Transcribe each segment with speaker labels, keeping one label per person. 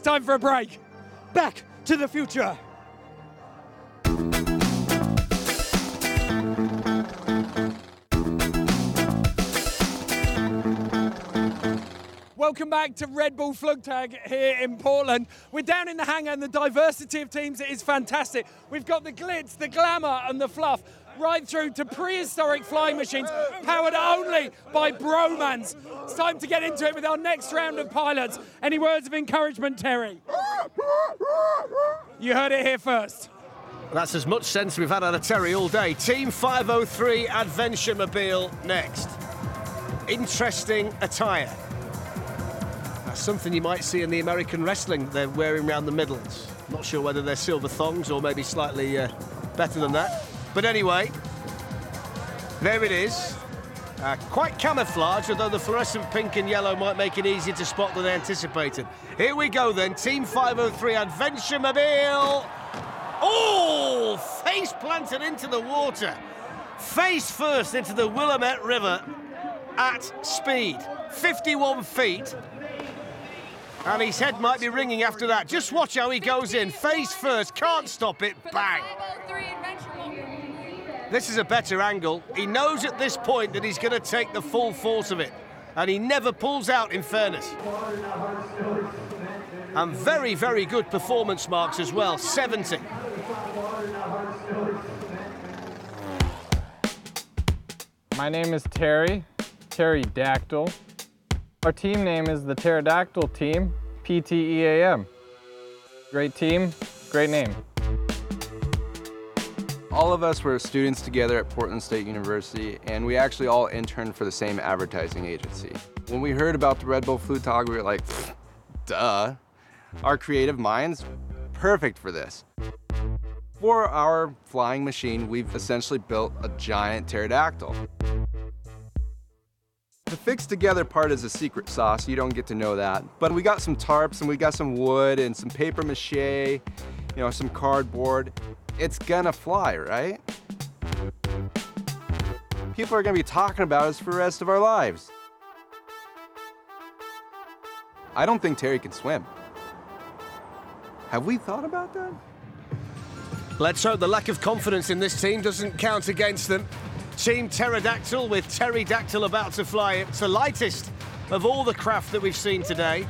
Speaker 1: time for a break. Back to the future. Welcome back to Red Bull Flugtag here in Portland. We're down in the hangar and the diversity of teams is fantastic. We've got the glitz, the glamour and the fluff, right through to prehistoric flying machines powered only by bromance. It's time to get into it with our next round of pilots. Any words of encouragement, Terry? You heard it here first.
Speaker 2: That's as much sense we've had out of Terry all day. Team 503 Adventure Mobile next. Interesting attire. Something you might see in the American wrestling they're wearing around the middles. Not sure whether they're silver thongs or maybe slightly better than that. But anyway, there it is. Quite camouflaged, although the fluorescent pink and yellow might make it easier to spot than anticipated. Here we go then, Team 503 Adventure Mobile. Oh, face planted into the water. Face first into the Willamette River at speed, 51 feet. And his head might be ringing after that. Just watch how he goes in. Face first, can't stop it, bang. This is a better angle. He knows at this point that he's going to take the full force of it. And he never pulls out, in fairness. And very, very good performance marks as well, 70.
Speaker 3: My name is Terry Dactyl. Our team name is the Pterodactyl Team, PTEAM. Great team, great name.
Speaker 4: All of us were students together at Portland State University, and we actually all interned for the same advertising agency. When we heard about the Red Bull Flugtag, we were like, duh. Our creative minds, perfect for this. For our flying machine, we've essentially built a giant pterodactyl. The fixed together part is a secret sauce, you don't get to know that. But we got some tarps and we got some wood and some paper mache, some cardboard. It's gonna fly, right? People are gonna be talking about us for the rest of our lives. I don't think Terry can swim. Have we thought about that?
Speaker 2: Let's hope the lack of confidence in this team doesn't count against them. Team Pterodactyl with Terry Dactyl about to fly. It's the lightest of all the craft that we've seen today.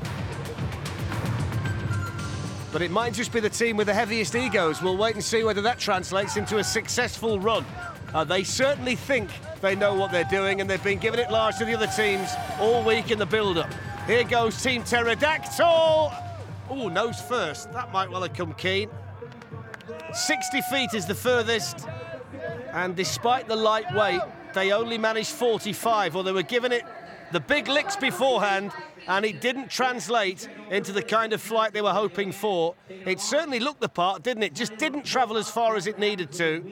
Speaker 2: But it might just be the team with the heaviest egos. We'll wait and see whether that translates into a successful run. They certainly think they know what they're doing, and they've been giving it large to the other teams all week in the build-up. Here goes Team Pterodactyl. Oh, nose first. That might well have come keen. 60 feet is the furthest. And despite the light weight, they only managed 45, or they were given it the big licks beforehand, and it didn't translate into the kind of flight they were hoping for. It certainly looked the part, didn't it? Just didn't travel as far as it needed to.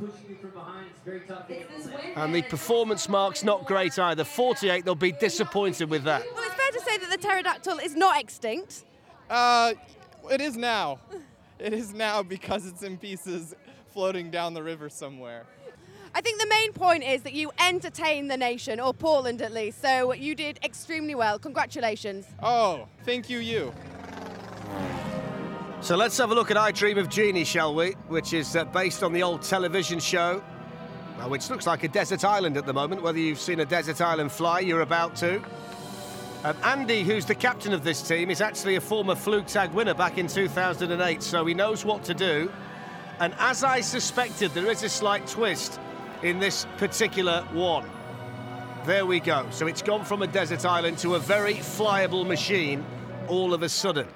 Speaker 2: And the performance mark's not great either. 48, they'll be disappointed with that.
Speaker 5: Well, it's fair to say that the pterodactyl is not extinct.
Speaker 6: It is now. It is now because it's in pieces floating down the river somewhere.
Speaker 5: I think the main point is that you entertained the nation, or Portland at least, so you did extremely well. Congratulations.
Speaker 6: Oh, thank you.
Speaker 2: So let's have a look at I Dream of Jeannie, shall we? Which is based on the old television show, which looks like a desert island at the moment. Whether you've seen a desert island fly, you're about to. Andy, who's the captain of this team, is actually a former Flugtag winner back in 2008, so he knows what to do. And as I suspected, there is a slight twist in this particular one. There we go. So it's gone from a desert island to a very flyable machine all of a sudden.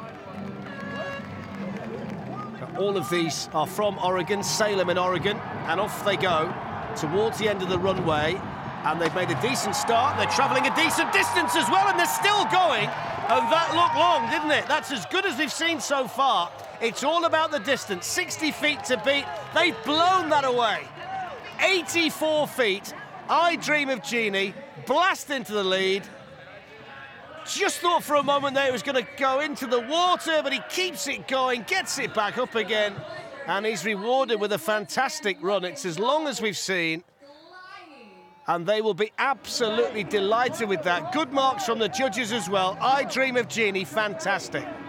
Speaker 2: All of these are from Oregon, Salem in Oregon, and off they go towards the end of the runway. And they've made a decent start. They're travelling a decent distance as well, and they're still going. And that looked long, didn't it? That's as good as we've seen so far. It's all about the distance. 60 feet to beat. They've blown that away. 84 feet. I Dream of Jeannie. Blast into the lead. Just thought for a moment that it was going to go into the water, but he keeps it going, gets it back up again, and he's rewarded with a fantastic run. It's as long as we've seen, and they will be absolutely delighted with that. Good marks from the judges as well. I Dream of Jeannie, fantastic.